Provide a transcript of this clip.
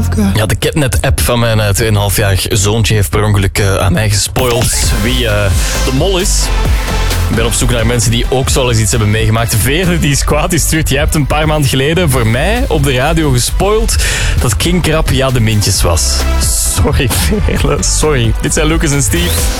Ja, de Catnet-app van mijn 2,5-jarig zoontje heeft per ongeluk aan mij gespoild wie de mol is. Ik ben op zoek naar mensen die ook zo eens iets hebben meegemaakt. Veerle, die is kwaad, die stuurt: jij hebt een paar maanden geleden voor mij op de radio gespoild dat King Krab de mintjes was. Sorry, Veerle, sorry. Dit zijn Lucas en Steve.